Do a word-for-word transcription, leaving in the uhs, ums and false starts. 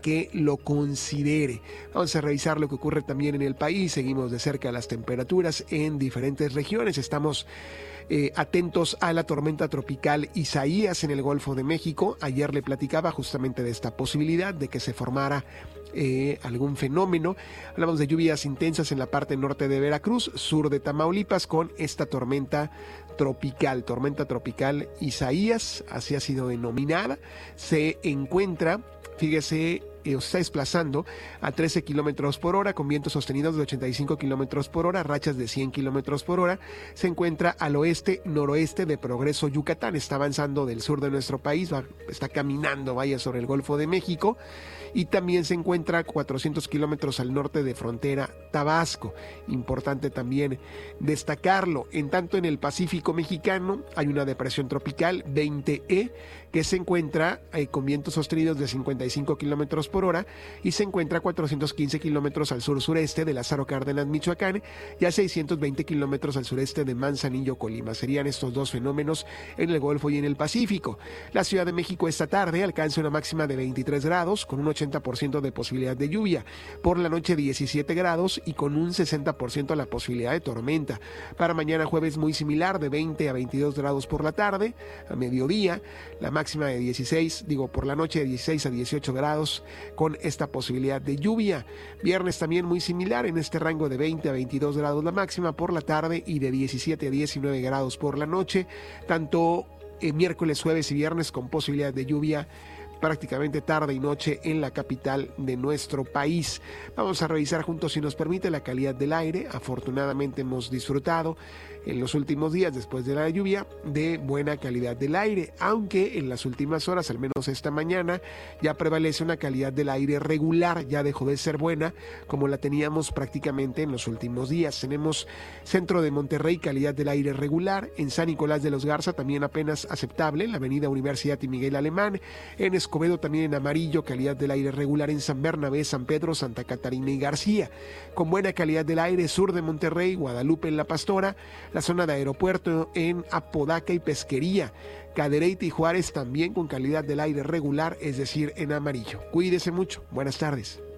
que lo considere. Vamos a revisar lo que ocurre también en el país. Seguimos de cerca las temperaturas en diferentes regiones. Estamos eh, atentos a la tormenta tropical Isaías en el Golfo de México. Ayer le platicaba justamente de esta posibilidad de que se formara Eh, algún fenómeno. Hablamos de lluvias intensas en la parte norte de Veracruz, sur de Tamaulipas, con esta tormenta tropical, tormenta tropical Isaías, así ha sido denominada. Se encuentra, fíjese, eh, está desplazando a trece kilómetros por hora con vientos sostenidos de ochenta y cinco kilómetros por hora, rachas de cien kilómetros por hora. Se encuentra al oeste noroeste de Progreso, Yucatán. Está avanzando del sur de nuestro país, va, está caminando, vaya, sobre el Golfo de México. Y también se encuentra a cuatrocientos kilómetros al norte de frontera Tabasco. Importante también destacarlo. En tanto, en el Pacífico mexicano hay una depresión tropical veinte E que se encuentra eh, con vientos sostenidos de cincuenta y cinco kilómetros por hora y se encuentra a cuatrocientos quince kilómetros al sur-sureste de Lázaro Cárdenas, Michoacán, y a seiscientos veinte kilómetros al sureste de Manzanillo, Colima. Serían estos dos fenómenos en el Golfo y en el Pacífico. La Ciudad de México esta tarde alcanza una máxima de veintitrés grados con un ochenta por ciento de posibilidad de lluvia. Por la noche diecisiete grados y con un sesenta por ciento la posibilidad de tormenta. Para mañana jueves muy similar, de veinte a veintidós grados por la tarde, a mediodía, la máxima de dieciséis, digo por la noche de dieciséis a dieciocho grados con esta posibilidad de lluvia. Viernes también muy similar, en este rango de veinte a veintidós grados la máxima por la tarde y de diecisiete a diecinueve grados por la noche. Tanto eh, miércoles, jueves y viernes con posibilidad de lluvia prácticamente tarde y noche en la capital de nuestro país. Vamos a revisar juntos, si nos permite, la calidad del aire. Afortunadamente hemos disfrutado en los últimos días, después de la lluvia, de buena calidad del aire, aunque en las últimas horas, al menos esta mañana, ya prevalece una calidad del aire regular, ya dejó de ser buena como la teníamos prácticamente en los últimos días. Tenemos centro de Monterrey, calidad del aire regular; en San Nicolás de los Garza también apenas aceptable, en la avenida Universidad y Miguel Alemán; en Escobedo también en amarillo, calidad del aire regular; en San Bernabé, San Pedro, Santa Catarina y García, con buena calidad del aire sur de Monterrey, Guadalupe en La Pastora, la zona de aeropuerto en Apodaca y Pesquería, Cadereyta y Juárez también con calidad del aire regular, es decir, en amarillo. Cuídese mucho. Buenas tardes.